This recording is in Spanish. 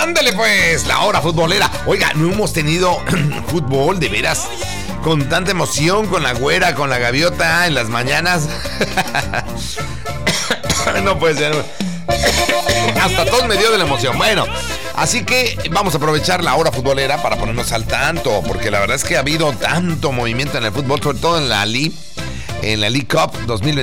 Ándale pues, la hora futbolera. Oiga, no hemos tenido fútbol, de veras, con tanta emoción, con la güera, con la gaviota en las mañanas. No puede ser. Hasta todo me dio de la emoción. Bueno, así que vamos a aprovechar la hora futbolera para ponernos al tanto, porque la verdad es que ha habido tanto movimiento en el fútbol, sobre todo en la League Cup 2020.